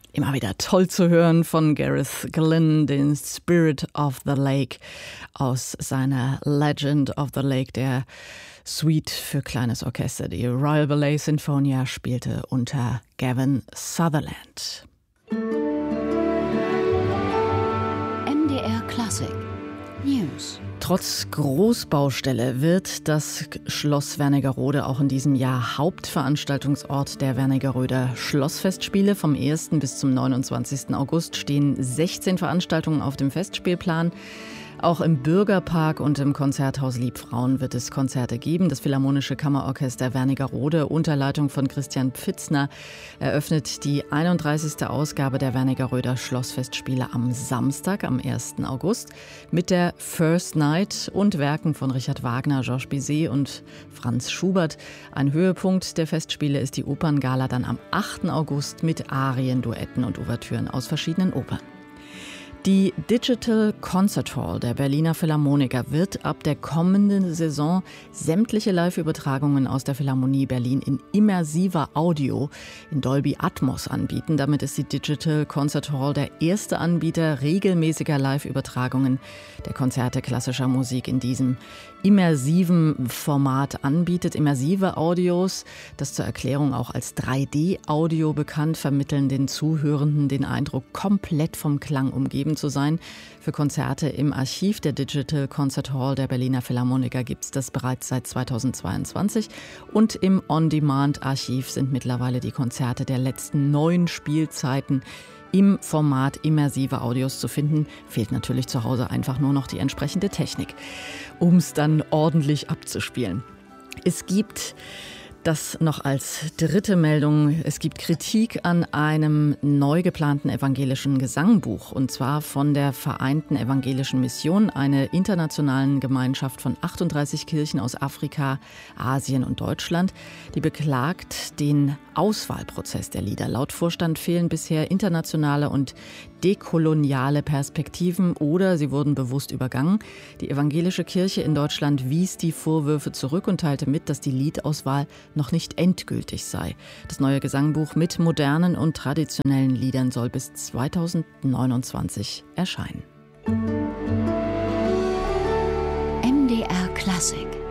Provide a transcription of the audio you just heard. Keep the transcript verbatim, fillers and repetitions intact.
Immer wieder toll zu hören von Gareth Glynn, den Spirit of the Lake aus seiner Legend of the Lake, der Suite für kleines Orchester. Die Royal Ballet Sinfonia spielte unter Gavin Sutherland. M D R Klassik News. Trotz Großbaustelle wird das Schloss Wernigerode auch in diesem Jahr Hauptveranstaltungsort der Wernigeröder Schlossfestspiele. Vom ersten bis zum neunundzwanzigsten August stehen sechzehn Veranstaltungen auf dem Festspielplan. Auch im Bürgerpark und im Konzerthaus Liebfrauen wird es Konzerte geben. Das Philharmonische Kammerorchester Wernigerode unter Leitung von Christian Pfitzner eröffnet die einunddreißigste Ausgabe der Wernigeröder Schlossfestspiele am Samstag, am ersten August, mit der First Night und Werken von Richard Wagner, Georges Bizet und Franz Schubert. Ein Höhepunkt der Festspiele ist die Operngala dann am achten August mit Arien, Duetten und Ouvertüren aus verschiedenen Opern. Die Digital Concert Hall der Berliner Philharmoniker wird ab der kommenden Saison sämtliche Live-Übertragungen aus der Philharmonie Berlin in immersiver Audio in Dolby Atmos anbieten. Damit ist die Digital Concert Hall der erste Anbieter regelmäßiger Live-Übertragungen der Konzerte klassischer Musik in diesem immersiven Format anbietet. Immersive Audios, das zur Erklärung auch als drei D Audio bekannt, vermitteln den Zuhörenden den Eindruck, komplett vom Klang umgeben zu sein. Für Konzerte im Archiv der Digital Concert Hall der Berliner Philharmoniker gibt es das bereits seit zweitausendzweiundzwanzig. Und im On-Demand-Archiv sind mittlerweile die Konzerte der letzten neun Spielzeiten im Format immersive Audios zu finden. Fehlt natürlich zu Hause einfach nur noch die entsprechende Technik, um es dann ordentlich abzuspielen. Es gibt das noch als dritte Meldung. Es gibt Kritik an einem neu geplanten evangelischen Gesangbuch, und zwar von der Vereinten Evangelischen Mission, einer internationalen Gemeinschaft von achtunddreißig Kirchen aus Afrika, Asien und Deutschland. Die beklagt den Auswahlprozess der Lieder. Laut Vorstand fehlen bisher internationale und dekoloniale Perspektiven oder sie wurden bewusst übergangen. Die evangelische Kirche in Deutschland wies die Vorwürfe zurück und teilte mit, dass die Liedauswahl noch nicht endgültig sei. Das neue Gesangbuch mit modernen und traditionellen Liedern soll bis zweitausendneunundzwanzig erscheinen. M D R Klassik